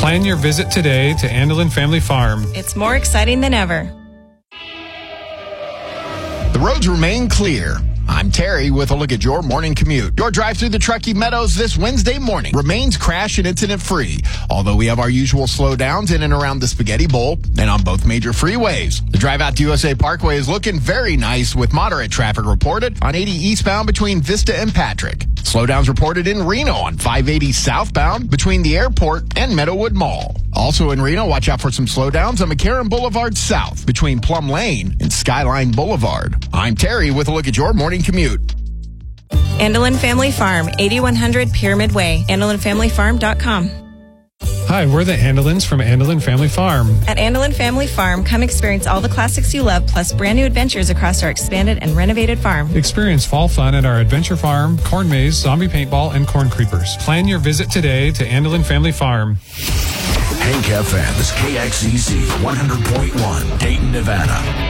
Plan your visit today to Andelin Family Farm. It's more exciting than ever. The roads remain clear. I'm Terry with a look at your morning commute. Your drive through the Truckee Meadows this Wednesday morning remains crash and incident free, although we have our usual slowdowns in and around the Spaghetti Bowl and on both major freeways. The drive out to USA Parkway is looking very nice with moderate traffic reported on 80 eastbound between Vista and Patrick. Slowdowns reported in Reno on 580 southbound between the airport and Meadowwood Mall. Also in Reno, watch out for some slowdowns on McCarran Boulevard South between Plum Lane and Skyline Boulevard. I'm Terry with a look at your morning commute. Andelin Family Farm, 8100 Pyramid Way, AndelinFamilyFarm.com. Hi, we're the Andelins from Andelin Family Farm. At Andelin Family Farm, come experience all the classics you love, plus brand new adventures across our expanded and renovated farm. Experience fall fun at our adventure farm, corn maze, zombie paintball, and corn creepers. Plan your visit today to Andelin Family Farm. Hank FM's KXCC 100.1, Dayton, Nevada.